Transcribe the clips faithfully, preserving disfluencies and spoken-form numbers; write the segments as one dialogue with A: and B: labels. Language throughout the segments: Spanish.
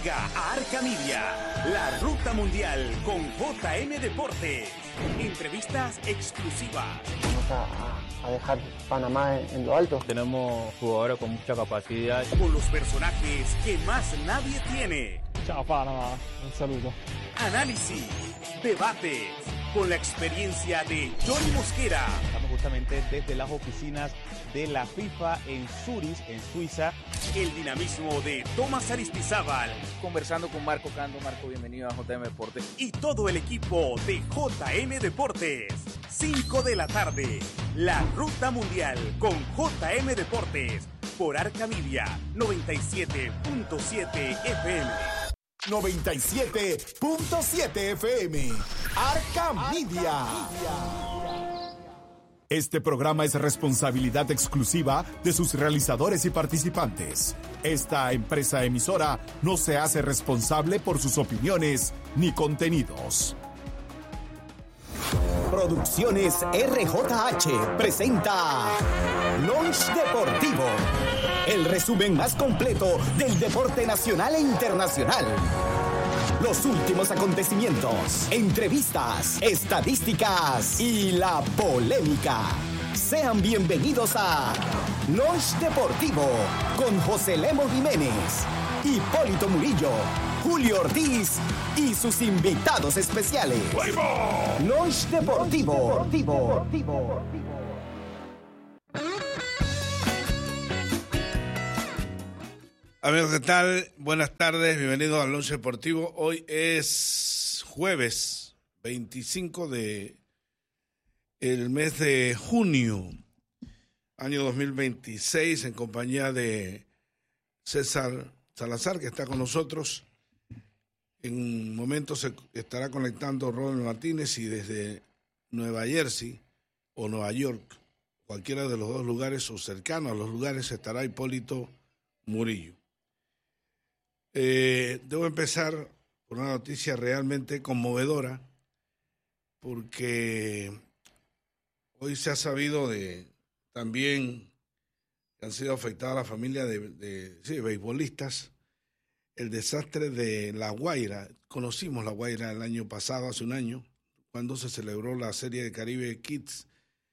A: Llega a Arca Media, la ruta mundial con J M Deportes. Entrevistas exclusivas.
B: Vamos a, a dejar Panamá en, en lo alto.
C: Tenemos jugadores con mucha capacidad.
A: Con los personajes que más nadie tiene.
D: Chao Panamá, un saludo.
A: Análisis, debates, con la experiencia de Johnny Mosquera.
E: Estamos justamente desde las oficinas de la FIFA en Zurich, en Suiza.
A: El dinamismo de Tomás Aristizábal.
F: Conversando con Marco Cando. Marco, bienvenido a J M Deportes.
A: Y todo el equipo de J M Deportes. cinco de la tarde. La Ruta Mundial con J M Deportes. Por Arca Media noventa y siete punto siete F M.
G: noventa y siete punto siete F M. Arca Media. Este programa es responsabilidad exclusiva de sus realizadores y participantes. Esta empresa emisora no se hace responsable por sus opiniones ni contenidos. Producciones R J H presenta Lunch Deportivo, el resumen más completo del deporte nacional e internacional. Los últimos acontecimientos, entrevistas, estadísticas y la polémica. Sean bienvenidos a Lunch Deportivo con José Lemo Jiménez, Hipólito Murillo, Julio Ortiz y sus invitados especiales. Lunch Deportivo. Deportivo. Deportivo.
H: Amigos, ¿qué tal? Buenas tardes, bienvenidos al Lunch Deportivo. Hoy es jueves veinticinco de el mes de junio, año dos mil veintiséis, en compañía de César Salazar, que está con nosotros. En un momento se estará conectando Ronald Martínez y desde Nueva Jersey o Nueva York, cualquiera de los dos lugares o cercano a los lugares, estará Hipólito Murillo. Eh, debo empezar por una noticia realmente conmovedora, porque hoy se ha sabido de también que han sido afectadas la familia de, de sí, beisbolistas, el desastre de La Guaira. Conocimos La Guaira el año pasado, hace un año, cuando se celebró la Serie de Caribe Kids,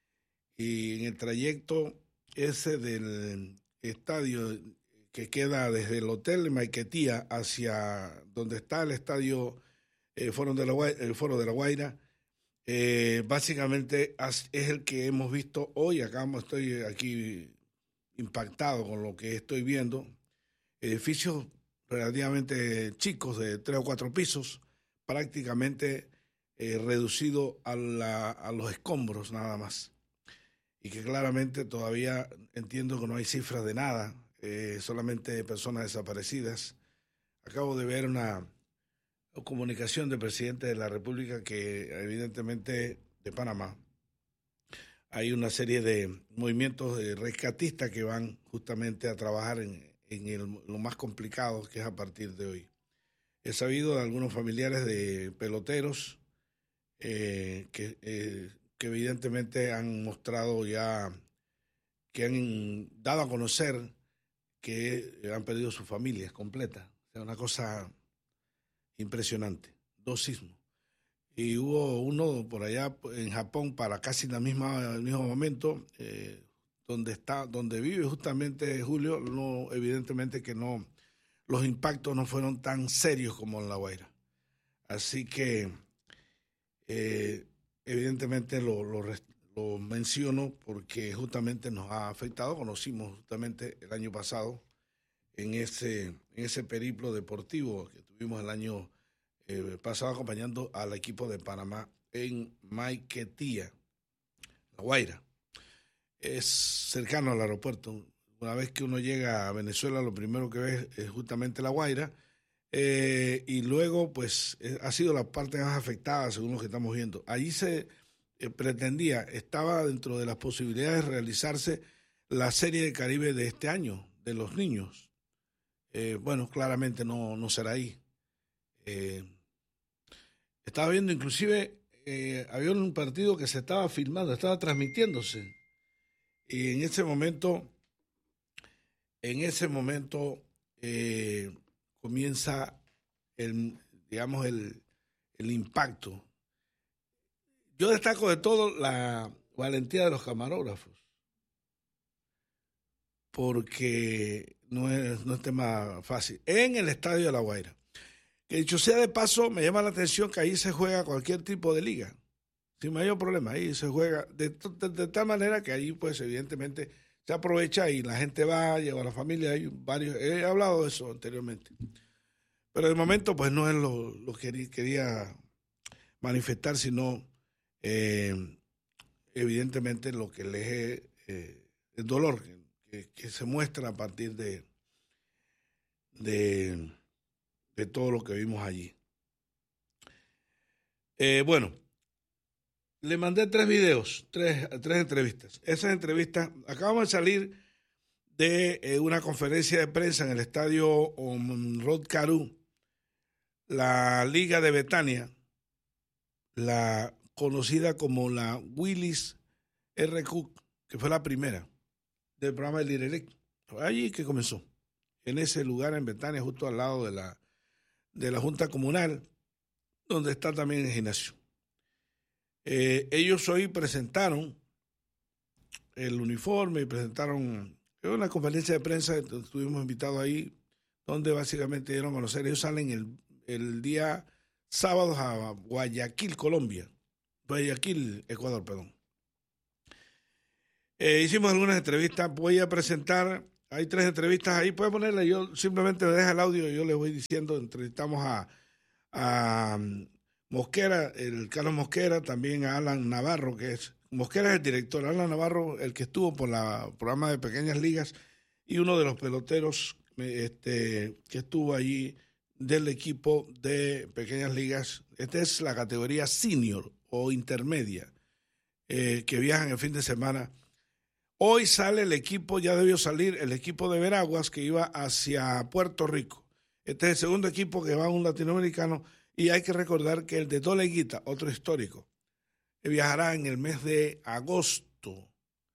H: y en el trayecto ese del estadio que queda desde el hotel de Maiquetía hacia donde está el estadio eh, Foro de la Guaira, el Foro de La Guaira, eh, básicamente es el que hemos visto hoy. Acá estoy aquí impactado con lo que estoy viendo. Edificios relativamente chicos, de tres o cuatro pisos, prácticamente eh, reducido a, la, a los escombros nada más. Y que claramente todavía entiendo que no hay cifras de nada. Eh, solamente personas desaparecidas. Acabo de ver una comunicación del presidente de la República que evidentemente de Panamá hay una serie de movimientos de rescatistas que van justamente a trabajar en, en el, lo más complicado, que es a partir de hoy. He sabido de algunos familiares de peloteros eh, que, eh, que evidentemente han mostrado ya, que han dado a conocer que han perdido sus familias completas. O sea, una cosa impresionante. Dos sismos. Y hubo uno por allá en Japón para casi la misma, el mismo momento, eh, donde está, donde vive justamente Julio. No, evidentemente que no, los impactos no fueron tan serios como en La Guaira. Así que eh, evidentemente lo, lo, lo menciono porque justamente nos ha afectado. Conocimos justamente el año pasado en ese, en ese periplo deportivo que tuvimos el año eh, pasado acompañando al equipo de Panamá en Maiquetía, La Guaira. Es cercano al aeropuerto. Una vez que uno llega a Venezuela, lo primero que ve es justamente La Guaira, eh, y luego pues eh, ha sido la parte más afectada según lo que estamos viendo. Allí se Eh, pretendía, estaba dentro de las posibilidades de realizarse la Serie de Caribe de este año, de los niños. Eh, bueno, claramente no, no será ahí. Eh, estaba viendo, inclusive, eh, había un partido que se estaba filmando, estaba transmitiéndose. Y en ese momento, en ese momento, eh, comienza el digamos, el, el impacto. Yo destaco de todo la valentía de los camarógrafos, porque no es, no es tema fácil. En el Estadio de La Guaira, que dicho sea de paso, me llama la atención que ahí se juega cualquier tipo de liga, sin mayor problema. Ahí se juega de, de, de tal manera que ahí, pues, evidentemente, se aprovecha y la gente va, lleva a la familia. Hay varios, he hablado de eso anteriormente. Pero de momento, pues, no es lo, lo que quería manifestar, sino, eh, evidentemente, lo que les es eh, el dolor que, que se muestra a partir de, de, de todo lo que vimos allí. Eh, bueno, le mandé tres videos, tres, tres entrevistas. Esas entrevistas, acabamos de salir de eh, una conferencia de prensa en el estadio um, Rod Carew, la Liga de Betania, la conocida como la Willis R. Cook, que fue la primera del programa de Lirelec. Fue allí que comenzó, en ese lugar en Betania, justo al lado de la, de la Junta Comunal, donde está también el gimnasio. Eh, ellos hoy presentaron el uniforme y presentaron una conferencia de prensa, estuvimos invitados ahí, donde básicamente dieron a conocer. Ellos salen el, el día sábado a Guayaquil, Colombia, Guayaquil, Ecuador, perdón. Eh, hicimos algunas entrevistas, voy a presentar, hay tres entrevistas ahí, puede ponerle, yo simplemente me deja el audio y yo le voy diciendo. Entrevistamos a, a Mosquera, el Carlos Mosquera, también a Alan Navarro, que es, Mosquera es el director, Alan Navarro, el que estuvo por el programa de Pequeñas Ligas, y uno de los peloteros este, que estuvo allí del equipo de Pequeñas Ligas. Esta es la categoría senior o intermedia, eh, que viajan el fin de semana. Hoy sale el equipo, ya debió salir el equipo de Veraguas, que iba hacia Puerto Rico. Este es el segundo equipo que va a un latinoamericano. Y hay que recordar que el de Doleguita, otro histórico, viajará en el mes de agosto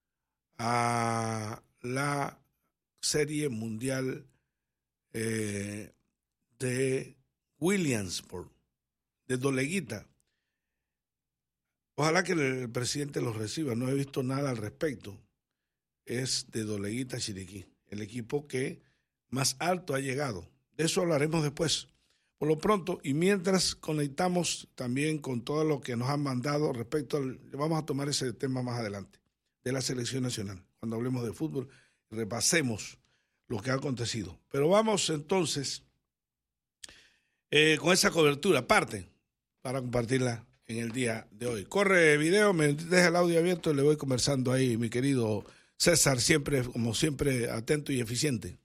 H: a la Serie Mundial eh, de Williamsport, de Doleguita. Ojalá que el presidente los reciba, no he visto nada al respecto. Es de Doleguita, Chiriquí, el equipo que más alto ha llegado. De eso hablaremos después. Por lo pronto, y mientras conectamos también con todo lo que nos han mandado respecto al, vamos a tomar ese tema más adelante, de la selección nacional, cuando hablemos de fútbol, repasemos lo que ha acontecido. Pero vamos entonces eh, con esa cobertura, parte, para compartirla en el día de hoy. Corre video, me deja el audio abierto y le voy conversando ahí, mi querido César, siempre, como siempre, atento y eficiente.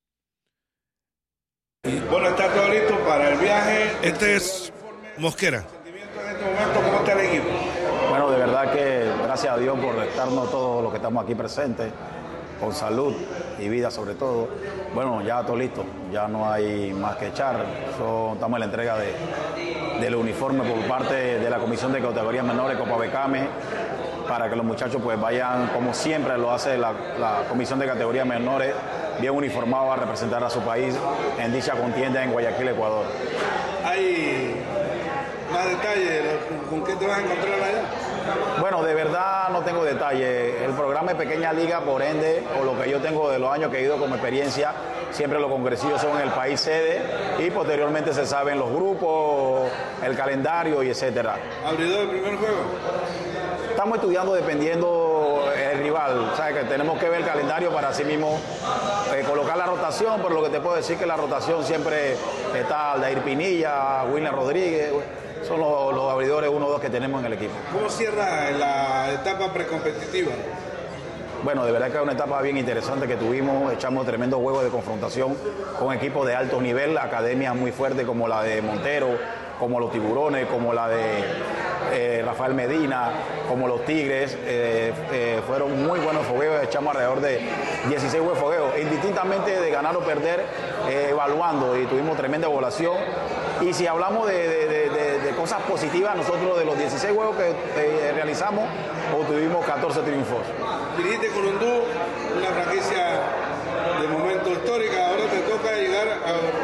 H: Bueno, está todo listo para el viaje. Este es Mosquera. En este momento, ¿cómo está el equipo?
I: Bueno, de verdad que gracias a Dios por estarnos todos los que estamos aquí presentes, con salud y vida sobre todo. Bueno, ya todo listo, ya no hay más que echar. So, estamos en la entrega de, del uniforme por parte de la Comisión de Categorías Menores, Copa Became, para que los muchachos pues vayan, como siempre lo hace la, la Comisión de Categorías Menores, bien uniformado a representar a su país en dicha contienda en Guayaquil, Ecuador.
H: ¿Hay más detalles? ¿Con qué te vas a encontrar allá?
I: Bueno, de verdad no tengo detalles. El programa de Pequeña Liga, por ende, o lo que yo tengo de los años que he ido como experiencia, siempre los congresillos son en el país sede y posteriormente se saben los grupos, el calendario y etcétera.
H: ¿Abridor del primer juego?
I: Estamos estudiando dependiendo el rival, ¿sabes? Que tenemos que ver el calendario para así mismo eh, colocar la rotación, pero lo que te puedo decir es que la rotación siempre está Aldair Pinilla, Wilner Rodríguez, son los, los abridores uno o dos que tenemos en el equipo.
H: ¿Cómo cierra la etapa precompetitiva?
I: Bueno, de verdad que es una etapa bien interesante que tuvimos, echamos tremendo juego de confrontación con equipos de alto nivel, academias muy fuertes como la de Montero, como los Tiburones, como la de eh, Rafael Medina, como los Tigres, eh, eh, fueron muy buenos fogueos, echamos alrededor de dieciséis buenos fogueos, indistintamente de ganar o perder, eh, evaluando, y tuvimos tremenda evaluación. Y si hablamos de, de, de, de, de cosas positivas, nosotros de los dieciséis juegos que eh, realizamos, obtuvimos catorce triunfos.
H: Dirigiste Corondú, una franquicia de momento histórica, ahora te toca llegar a, prácticamente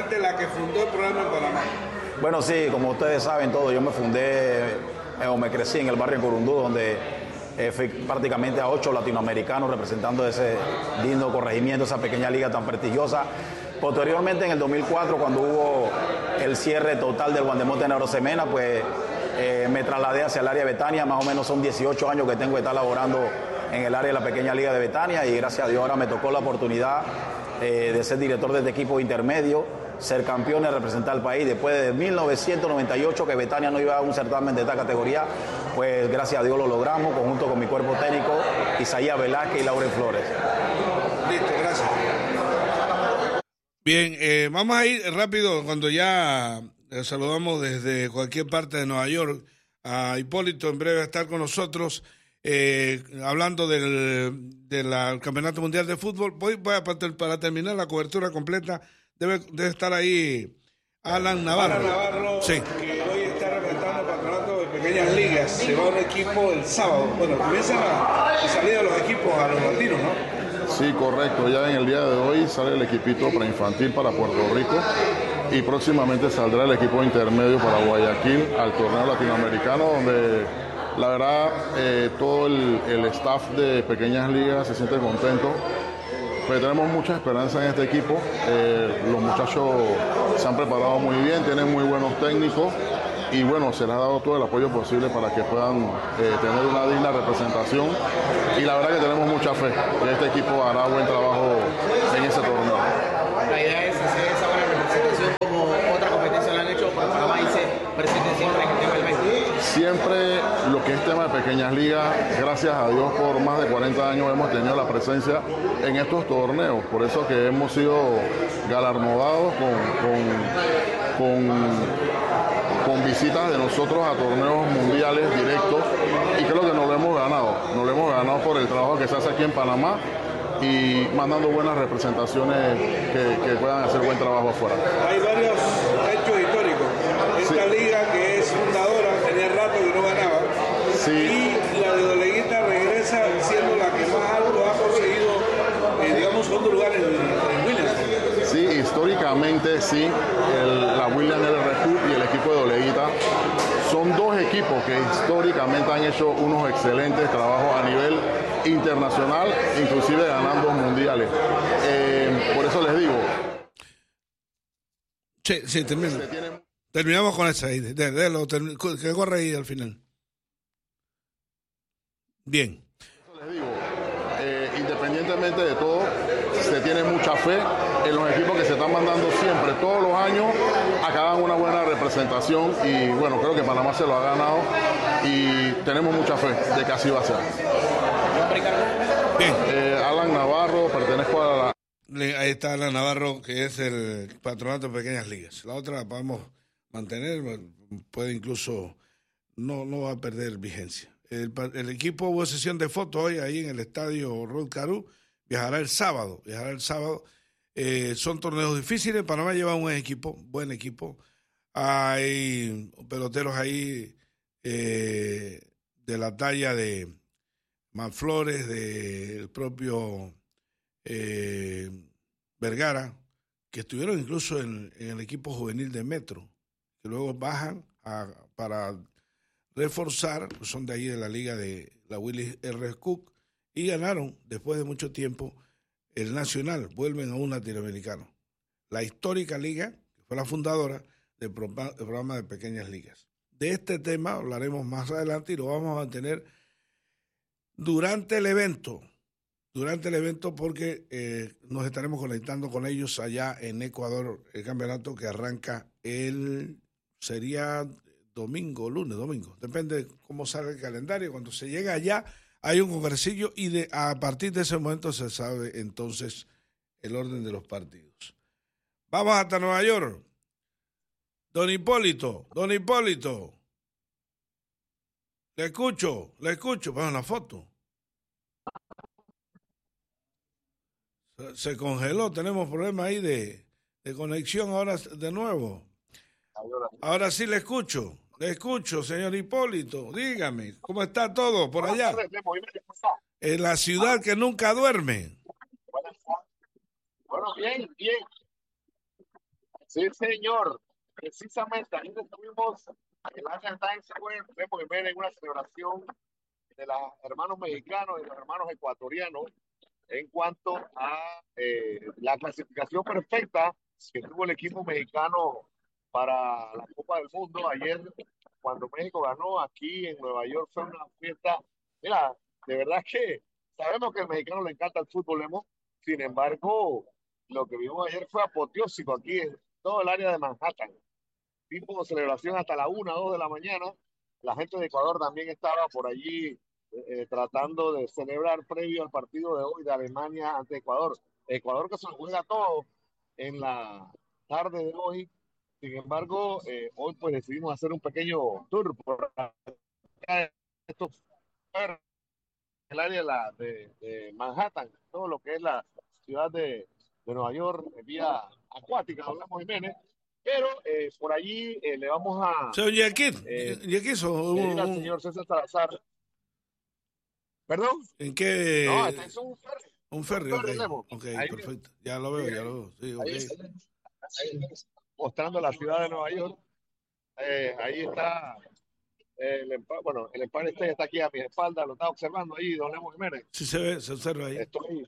H: prácticamente la que fundó el programa en Panamá.
I: Bueno, sí, como ustedes saben todo, yo me fundé eh, o me crecí en el barrio Curundú, donde eh, fui prácticamente a ocho latinoamericanos representando ese lindo corregimiento, esa pequeña liga tan prestigiosa. Posteriormente, en el dos mil cuatro, cuando hubo el cierre total del Guandemote en Arosemena, pues eh, me trasladé hacia el área de Betania. Más o menos son dieciocho años que tengo que estar laborando en el área de la pequeña liga de Betania, y gracias a Dios ahora me tocó la oportunidad eh, de ser director de este equipo intermedio, ser campeón y representar al país. Después de mil novecientos noventa y ocho que Betania no iba a un certamen de esta categoría, pues gracias a Dios lo logramos, conjunto con mi cuerpo técnico, Isaías Velázquez y Laurel Flores.
H: Listo, gracias. Bien, eh, vamos a ir rápido cuando ya eh, saludamos desde cualquier parte de Nueva York a Hipólito. En breve va a estar con nosotros eh, hablando del, del Campeonato Mundial de Fútbol. Voy, voy a, para terminar la cobertura completa, debe, debe estar ahí Alan Navarro. Alan Navarro, sí, que hoy está representando el Campeonato de Pequeñas Ligas. Se va un equipo el sábado. Bueno, comienzan a, a salir de los equipos a los latinos, ¿no?
J: Sí, correcto. Ya en el día de hoy sale el equipito preinfantil para Puerto Rico y próximamente saldrá el equipo intermedio para Guayaquil al torneo latinoamericano, donde la verdad eh, todo el, el staff de Pequeñas Ligas se siente contento. Pues tenemos mucha esperanza en este equipo. Eh, los muchachos se han preparado muy bien, tienen muy buenos técnicos y bueno, se les ha dado todo el apoyo posible para que puedan eh, tener una digna representación, y la verdad que tenemos mucha fe que este equipo hará buen trabajo en ese torneo.
K: La idea es hacer esa buena representación como otra competencia la han hecho para Panamá y se presenten siempre en el tema del béisbol.
J: Siempre lo que es tema de Pequeñas Ligas, gracias a Dios por más de cuarenta años hemos tenido la presencia en estos torneos, por eso que hemos sido galardonados con, con, con con visitas de nosotros a torneos mundiales directos, y creo que nos lo hemos ganado, nos lo hemos ganado por el trabajo que se hace aquí en Panamá y mandando buenas representaciones que, que puedan hacer buen trabajo afuera.
H: Hay varios hechos históricos. Esta sí. liga que es fundadora tenía rato que no ganaba, sí. y la de Doleguita regresa siendo la que más alto ha conseguido, eh, digamos, segundo lugar en, en Williams.
J: Sí, históricamente sí, el, la Williams L R Q y el equipo de Doleguita son dos equipos que históricamente han hecho unos excelentes trabajos a nivel internacional, inclusive ganando mundiales. Eh, por eso les digo.
H: Sí, sí, termino. Tiene... terminamos con esa ahí, de, de, de lo, term... que corre ahí al final. Bien.
J: Por eso les digo, eh, independientemente de todo, se tiene mucha fe en los equipos que se están mandando siempre, todos los años, a que hagan una buena representación, y bueno, creo que Panamá se lo ha ganado y tenemos mucha fe de que así va a ser.
H: Bien.
J: Eh, Alan Navarro, pertenezco a la...
H: Ahí está Alan Navarro, que es el patronato de Pequeñas Ligas. La otra la podemos mantener, puede incluso, no, no va a perder vigencia. El, el equipo, hubo sesión de fotos hoy ahí en el estadio Rod Carew, viajará el sábado, viajará el sábado. Eh, son torneos difíciles. Panamá lleva un buen equipo, buen equipo. Hay peloteros ahí eh, de la talla de Manflores, del propio eh, Vergara, que estuvieron incluso en, en el equipo juvenil de Metro, que luego bajan a, para reforzar, pues son de ahí de la liga de la Willis R. Cook, y ganaron después de mucho tiempo el Nacional, vuelven a un latinoamericano. La histórica liga, que fue la fundadora del programa de Pequeñas Ligas. De este tema hablaremos más adelante y lo vamos a mantener durante el evento, durante el evento porque eh, nos estaremos conectando con ellos allá en Ecuador, el campeonato que arranca el, sería domingo, lunes, domingo, depende de cómo salga el calendario. Cuando se llega allá, hay un congresillo y de, a partir de ese momento se sabe entonces el orden de los partidos. Vamos hasta Nueva York. Don Hipólito, don Hipólito. Le escucho, le escucho. Vamos a la foto. Se, se congeló, tenemos problemas ahí de, de conexión ahora de nuevo. Ahora sí le escucho. Le escucho, señor Hipólito. Dígame, ¿cómo está todo por allá? En la ciudad que nunca duerme.
L: Bueno, bien, bien. Sí, señor. Precisamente, ahí estuvimos el Atlanta Times Square, Remo Jiménez, en una celebración de los hermanos mexicanos y los hermanos ecuatorianos en cuanto a eh, la clasificación perfecta que tuvo el equipo mexicano para la Copa del Mundo. Ayer, cuando México ganó aquí en Nueva York, fue una fiesta. Mira, de verdad que sabemos que al mexicano le encanta el fútbol, Lemo. Sin embargo, lo que vimos ayer fue apoteósico aquí en todo el área de Manhattan. Tipo de celebración hasta la una, dos de la mañana. La gente de Ecuador también estaba por allí eh, tratando de celebrar previo al partido de hoy de Alemania ante Ecuador. Ecuador que se lo juega todo en la tarde de hoy. Sin embargo, eh, hoy pues decidimos hacer un pequeño tour por esto, el área de, la, de, de Manhattan, todo lo que es la ciudad de, de Nueva York, vía acuática, hablamos Jiménez, pero eh, por allí eh, le vamos a
H: ¿Se oye aquí?
L: eh,
H: ¿Y aquí eso?
L: pedir al
H: Un-
L: señor César Salazar. ¿Perdón?
H: ¿En qué?
L: No, este es un ferry.
H: Un ferry,
L: Un
H: ok.
L: ferry, Lemo.
H: Ok,
L: Ahí,
H: perfecto. Ya lo veo, ya lo veo. Sí, ok.
L: ahí, ahí, mostrando la ciudad de Nueva York. Eh, ahí está eh, el Empire, bueno, el Empire State está aquí a mi espalda, lo está observando ahí, don Lemo Jiménez.
H: Sí se ve, se observa ahí.
L: Estoy,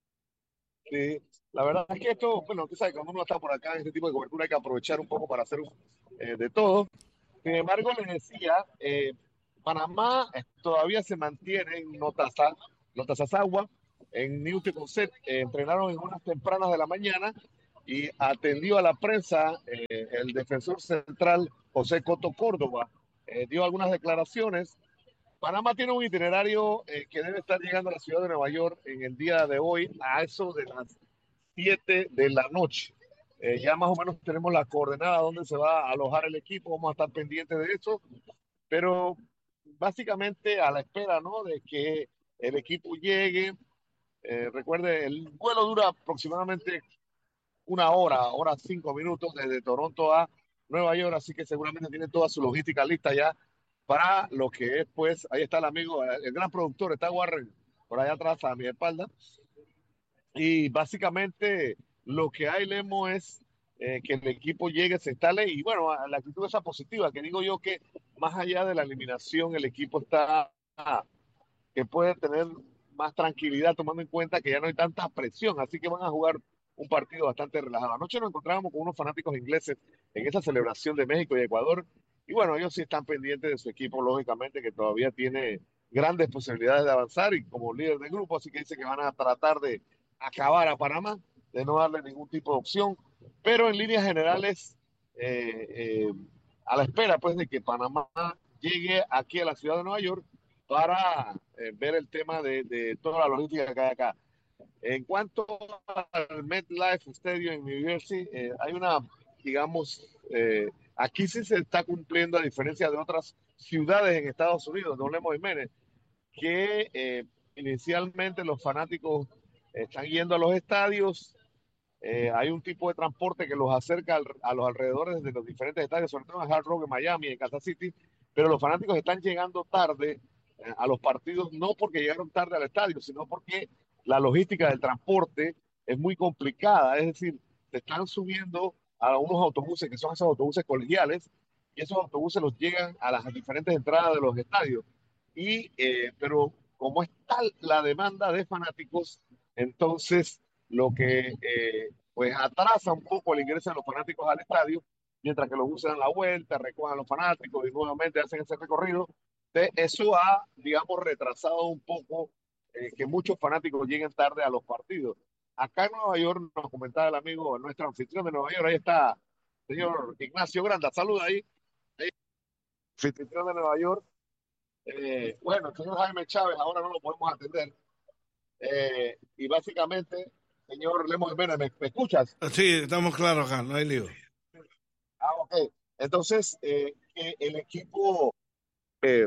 L: sí, la verdad es que esto, bueno, tú sabes, cuando uno está por acá en este tipo de cobertura hay que aprovechar un poco para hacer un, eh, de todo. Sin embargo, les decía, eh, Panamá eh, todavía se mantiene en Notaza, Notazazawa, en Newton Concept. Eh, entrenaron en unas tempranas de la mañana y atendió a la prensa eh, el defensor central José Coto Córdoba. Eh, dio algunas declaraciones. Panamá tiene un itinerario eh, que debe estar llegando a la ciudad de Nueva York en el día de hoy a eso de las siete de la noche. Eh, ya más o menos tenemos la coordenada donde se va a alojar el equipo, vamos a estar pendientes de eso, pero básicamente a la espera, ¿no?, de que el equipo llegue. Eh, recuerde, el vuelo dura aproximadamente una hora, hora cinco minutos desde Toronto a Nueva York, así que seguramente tiene toda su logística lista ya para lo que es, pues, ahí está el amigo, el gran productor, está Warren por allá atrás a mi espalda. Y básicamente lo que hay, Lemo, es eh, que el equipo llegue, se instale y bueno, la actitud esa positiva, que digo yo que más allá de la eliminación, el equipo está, que puede tener más tranquilidad tomando en cuenta que ya no hay tanta presión, así que van a jugar un partido bastante relajado. Anoche nos encontrábamos con unos fanáticos ingleses en esa celebración de México y Ecuador y bueno, ellos sí están pendientes de su equipo, lógicamente, que todavía tiene grandes posibilidades de avanzar y como líder del grupo, así que dice que van a tratar de acabar a Panamá, de no darle ningún tipo de opción, pero en líneas generales, eh, eh, a la espera pues de que Panamá llegue aquí a la ciudad de Nueva York para eh, ver el tema de, de toda la logística que hay acá. En cuanto al MetLife Stadium en New Jersey, eh, hay una, digamos, eh, aquí sí se está cumpliendo, a diferencia de otras ciudades en Estados Unidos, don Lemo Jiménez, que eh, inicialmente los fanáticos están yendo a los estadios. Eh, hay un tipo de transporte que los acerca al, a los alrededores de los diferentes estadios, sobre todo en Hard Rock, en Miami, en Kansas City, pero los fanáticos están llegando tarde eh, a los partidos, no porque llegaron tarde al estadio, sino porque la logística del transporte es muy complicada. Es decir, se están subiendo a unos autobuses que son esos autobuses colegiales y esos autobuses los llegan a las diferentes entradas de los estadios. Y, eh, pero como es tal la demanda de fanáticos, entonces lo que eh, pues atrasa un poco el ingreso de los fanáticos al estadio, mientras que los buses dan la vuelta, recojan a los fanáticos y nuevamente hacen ese recorrido. De, eso ha, digamos, retrasado un poco eh, que muchos fanáticos lleguen tarde a los partidos. Acá en Nueva York nos comentaba el amigo, nuestro anfitrión de Nueva York, ahí está, señor Ignacio Granda, saluda ahí, ahí anfitrión de Nueva York. Eh, bueno, el señor Jaime Chávez ahora no lo podemos atender. Eh, y básicamente, señor Lemos Jiménez, ¿me, ¿me escuchas?
H: Sí, estamos claros acá, no hay lío.
L: Ah, ok. Entonces, eh, que el equipo, eh,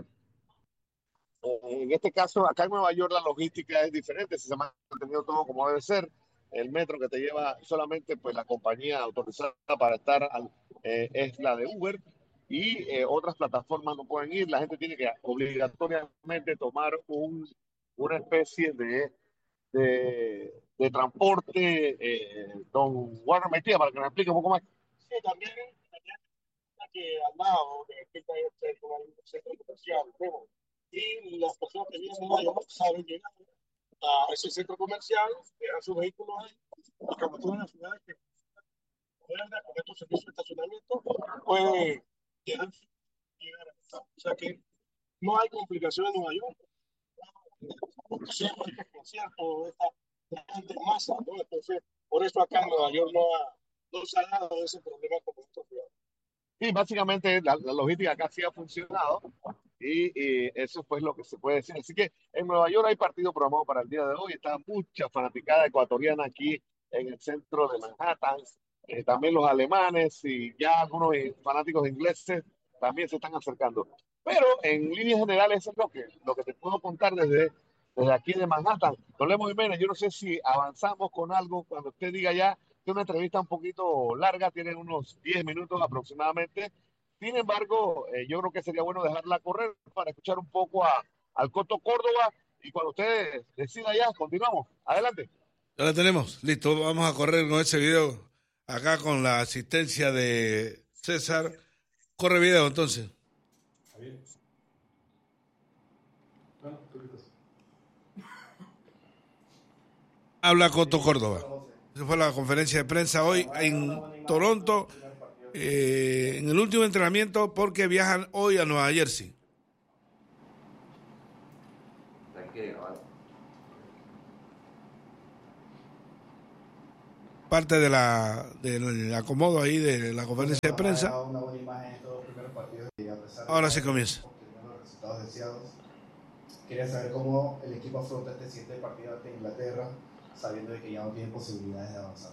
L: en este caso, acá en Nueva York la logística es diferente, si se ha mantenido todo como debe ser. El metro que te lleva solamente pues la compañía autorizada para estar al, eh, es la de Uber y eh, otras plataformas no pueden ir. La gente tiene que obligatoriamente tomar un, una especie de, de, de transporte. Eh, don Warner Metía, para que nos explique un poco más. Sí, también, también que al lado de este centro hay un centro comercial, ¿no? Y las personas que viven en Nueva York saben llegar a ese centro comercial, dejan sus vehículos ahí, y como todas las ciudades que modernas con estos servicios de estacionamiento, puede llegar, llegar a esta. O sea que no hay complicaciones en Nueva York. Siempre estos conciertos, esta gente en masa, ¿no? Entonces, por eso acá en Nueva York no, ha, no se ha dado ese problema como en otros lugares. Sí, básicamente la, la logística acá sí ha funcionado y, y eso pues lo que se puede decir. Así que en Nueva York hay partido programado para el día de hoy. Está mucha fanaticada ecuatoriana aquí en el centro de Manhattan. Eh, también los alemanes y ya algunos eh, fanáticos ingleses también se están acercando. Pero en líneas generales eso es lo que, lo que te puedo contar desde, desde aquí de Manhattan. Don Lemo Jiménez, yo no sé si avanzamos con algo cuando usted diga ya. Es una entrevista un poquito larga, tiene unos diez minutos aproximadamente. Sin embargo, eh, yo creo que sería bueno dejarla correr para escuchar un poco a, al Coto Córdoba y cuando usted decida ya, continuamos. Adelante.
H: Ya la tenemos, listo, vamos a correr con ese video acá con la asistencia de César. Corre video entonces. Habla Coto Córdoba. Esa fue la conferencia de prensa hoy en Toronto, eh, en el último entrenamiento, porque viajan hoy a Nueva Jersey. Parte de la del acomodo ahí de la conferencia de prensa. Ahora sí comienza.
M: Los resultados deseados. Quería saber cómo el equipo afronta este siguiente partido ante Inglaterra, sabiendo de que ya no tiene posibilidades de avanzar.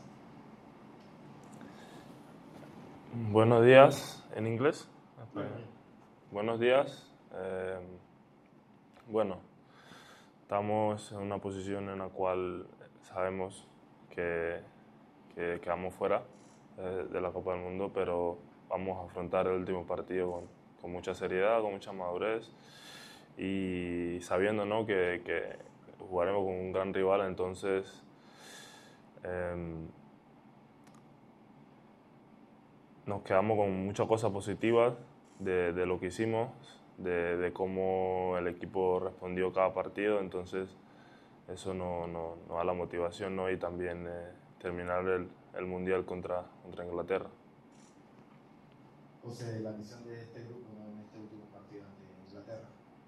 N: Buenos días, en inglés. Okay. Buenos días. Eh, bueno, estamos en una posición en la cual sabemos que, que quedamos fuera eh, de la Copa del Mundo, pero vamos a afrontar el último partido con, con mucha seriedad, con mucha madurez y sabiendo, ¿no?, que, que jugaremos con un gran rival, entonces eh, nos quedamos con muchas cosas positivas de, de lo que hicimos, de, de cómo el equipo respondió cada partido, entonces eso nos no, no da la motivación, ¿no?, y también eh, terminar el, el Mundial contra, contra Inglaterra.
M: O sea, la misión de este grupo, ¿no?, en este último partido ante Inglaterra.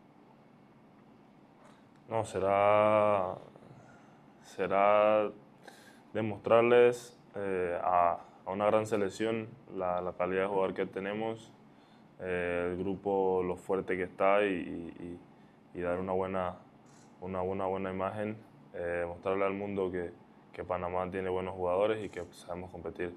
N: No, será, será demostrarles eh, a, a una gran selección la, la calidad de jugador que tenemos, eh, el grupo, lo fuerte que está y, y, y dar una buena, una buena, buena imagen, eh, mostrarle al mundo que, que Panamá tiene buenos jugadores y que sabemos competir.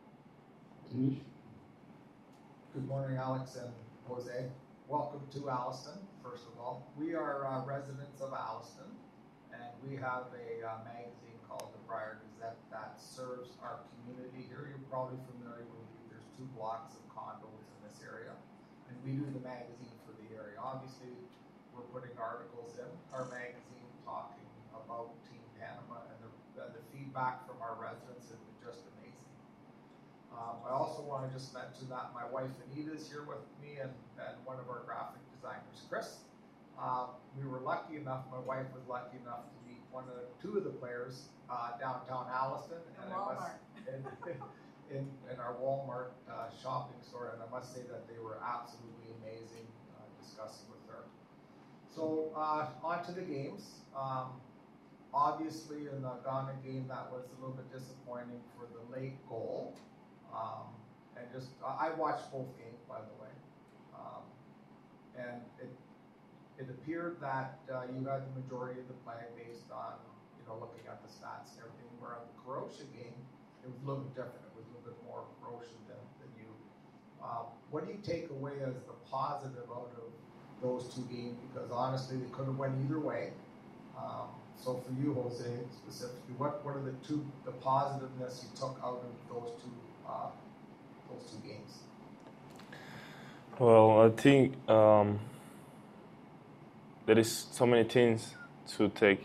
O: Good morning, Alex and Jose. Welcome to Alliston, first of all. We are uh, residents of Alliston, and we have a uh, magazine called the Briar Gazette that serves our community here. You're probably familiar with it. There's two blocks of condos in this area, and we do the magazine for the area. Obviously, we're putting articles in our magazine talking about Team Panama, and the, the feedback from our residents has been just amazing. Um, I also want to just mention that my wife Anita is here with me, and, and one of our graphic designers, Chris. Um, we were lucky enough, my wife was lucky enough to meet one of the, two of the players uh, downtown Alliston, and Walmart. It was, in, in, in our Walmart uh, shopping store, and I must say that they were absolutely amazing uh, discussing with her. So uh, on to the games. Um, obviously, in the Ghana game, that was a little bit disappointing for the late goal. Um, and just, I watched both games, by the way, um, and it it appeared that uh, you had the majority of the play based on, you know, looking at the stats and everything, where on the Croatia game, it was a little bit different. It was a little bit more Croatian than, than you. Um, what do you take away as the positive out of those two games? Because honestly, they could have went either way. Um, so for you, Jose, specifically, what, what are the two, the positiveness you took out of those two Uh, those two games?
N: Well, I think um, there is so many things to take.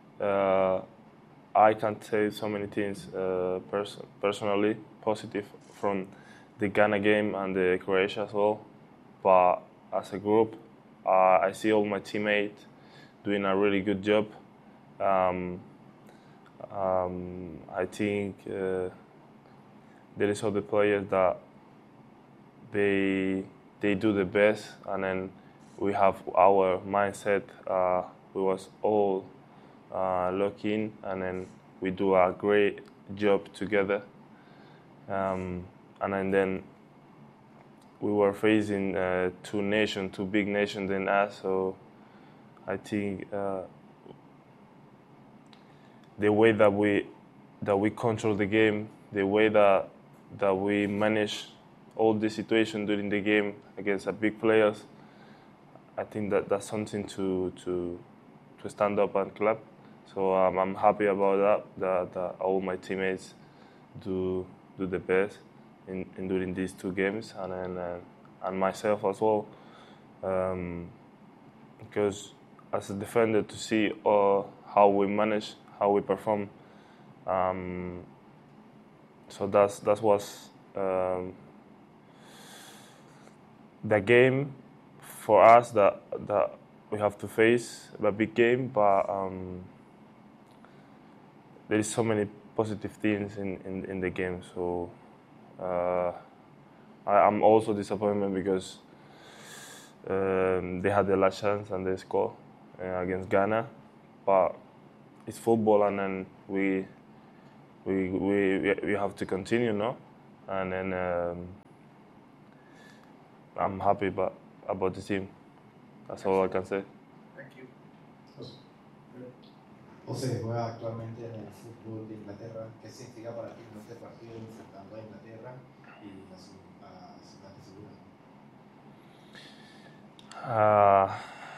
N: Uh, I can say so many things uh, pers- personally positive from the Ghana game and the Croatia as well. But as a group, uh, I see all my teammates doing a really good job. Um, um, I think uh, there is other players that they they do the best, and then we have our mindset. Uh, we was all uh, looking, and then we do a great job together. Um, and then we were facing uh, two nations, two big nations than us. So I think uh, the way that we that we control the game, the way that that we manage all the situation during the game against the big players, I think that that's something to to to stand up and clap. So um, I'm happy about that, that. That all my teammates do do the best in, in during these two games, and then, uh, and myself as well, um, because as a defender to see uh, how we manage, how we perform. Um, so that's that was um, the game for us that that we have to face a big game, but um, there is so many positive things in, in, in the game. So uh, I, I'm also disappointed because um, they had the last chance and they scored uh, against Ghana, but it's football, and then we we we we have to continue, no? And then um, I'm happy about about the team. That's all I can say.
K: Thank you.
M: José, juega actualmente en el fútbol de Inglaterra. ¿Qué significa para ti en este partido enfrentando a Inglaterra y a su, a su grande figura?
N: Uh,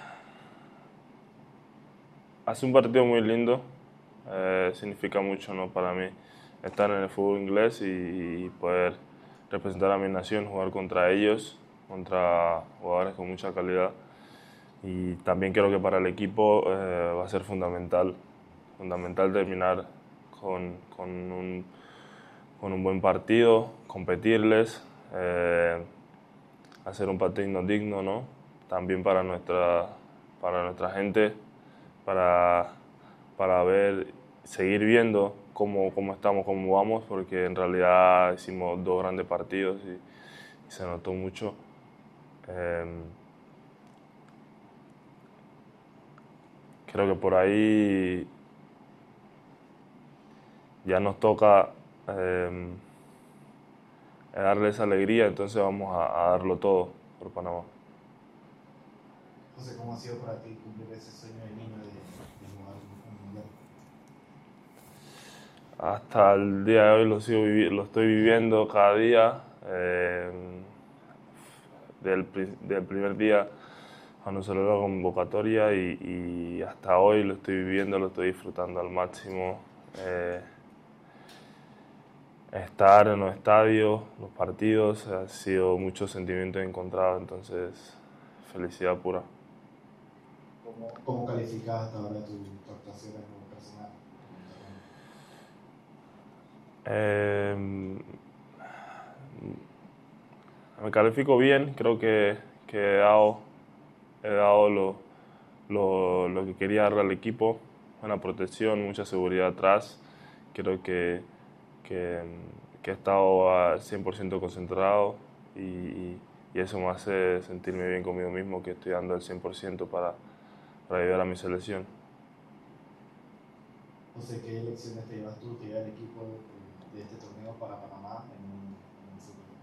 N: hace un partido muy lindo. Eh, significa mucho, ¿no? Para mí estar en el fútbol inglés y, y poder representar a mi nación, jugar contra ellos, contra jugadores con mucha calidad. Y también creo que para el equipo eh, va a ser fundamental, fundamental terminar con, con, un, con un buen partido, competirles, eh, hacer un partido digno, ¿no? También para nuestra, para nuestra gente, para, para ver, seguir viendo cómo, cómo estamos, cómo vamos, porque en realidad hicimos dos grandes partidos y, y se notó mucho. Eh, creo que por ahí ya nos toca eh, darles alegría, entonces vamos a, a darlo todo por Panamá.
M: José, ¿cómo ha sido para ti cumplir ese sueño de niño de, de jugar un mundial?
N: Hasta el día de hoy lo, sigo vivi- lo estoy viviendo cada día. Eh, del, pri- del primer día cuando salió la convocatoria y, y hasta hoy lo estoy viviendo, lo estoy disfrutando al máximo. Eh, estar en los estadios, los partidos, ha sido muchos sentimientos encontrados, entonces felicidad pura.
M: ¿Cómo, cómo calificas hasta ahora tu, tu actuación como personal?
N: Eh, me califico bien, creo que, que he dado, he dado lo, lo, lo que quería darle al equipo, buena protección, mucha seguridad atrás. Creo que, que, que he estado al cien por ciento concentrado y, y, y eso me hace sentirme bien conmigo mismo, que estoy dando el cien por ciento para, para ayudar a mi selección.
M: José, ¿qué lecciones te llevas tú, te lleva el equipo de, de este torneo para Panamá en un, en un futuro?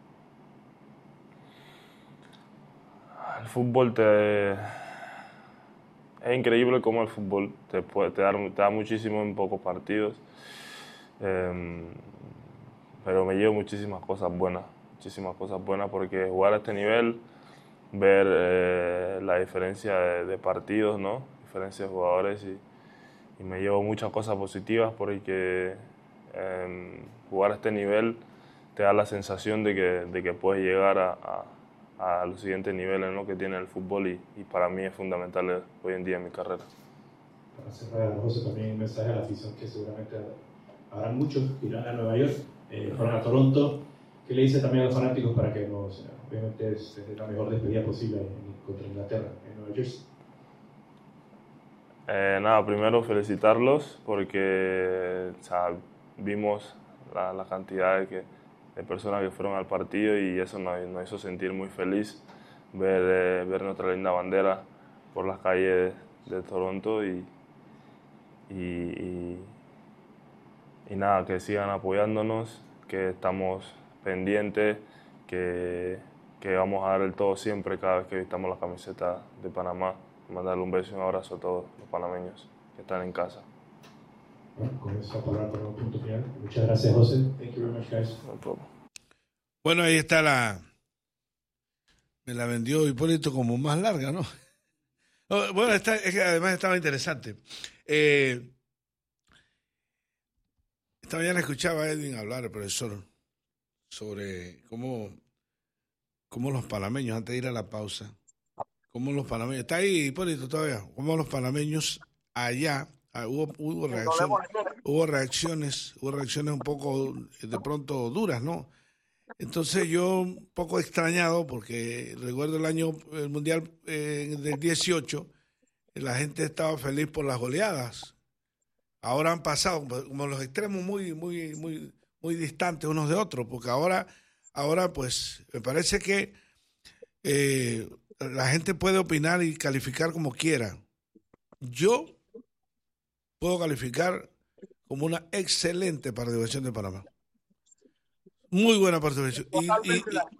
N: El fútbol te... Es increíble cómo el fútbol te, puede, te, da, te da muchísimo en pocos partidos, eh, pero me llevo muchísimas cosas buenas, muchísimas cosas buenas porque jugar a este nivel, ver eh, la diferencia de, de partidos, ¿no? Diferencia de jugadores y, y me llevo muchas cosas positivas porque eh, jugar a este nivel te da la sensación de que, de que puedes llegar a, a a los siguientes niveles, ¿no? que tiene el fútbol y, y para mí es fundamental hoy en día en mi carrera.
P: Para cerrar, José, también un mensaje a la afición que seguramente habrá muchos que irán a Nueva York, eh, fueron a Toronto. ¿Qué le dice también a los fanáticos para que nos, obviamente, es, es la mejor despedida posible en, contra Inglaterra en Nueva Jersey?
N: Eh, nada, primero felicitarlos porque o sea, vimos la, la cantidad de, que, de personas que fueron al partido y eso nos, nos hizo sentir muy feliz ver, eh, ver nuestra linda bandera por las calles de, de Toronto y, y, y, y nada, que sigan apoyándonos, que estamos pendientes, que, que vamos a dar el todo siempre cada vez que vistamos la camiseta de Panamá. Mandarle un beso y un abrazo a todos los panameños que están en casa.
P: Bueno, con esa palabra para un punto final. Muchas gracias, José. Thank you very much, guys.
N: No problem.
H: Bueno, ahí está la... Me la vendió Hipólito como más larga, ¿no? Bueno, esta, es que además estaba interesante. Eh, esta mañana escuchaba a Edwin hablar, el profesor, sobre cómo, cómo los panameños, antes de ir a la pausa, cómo los panameños, está ahí Hipólito todavía, cómo los panameños allá, hubo, hubo reacciones, hubo reacciones, hubo reacciones un poco de pronto duras, ¿no? Entonces yo un poco extrañado porque recuerdo el año, el Mundial eh, del dieciocho, la gente estaba feliz por las goleadas. Ahora han pasado como los extremos muy, muy, muy, muy distantes unos de otros, porque ahora, ahora pues me parece que eh, la gente puede opinar y calificar como quiera. Yo puedo calificar como una excelente participación de Panamá. Muy buena participación. Y, y, y,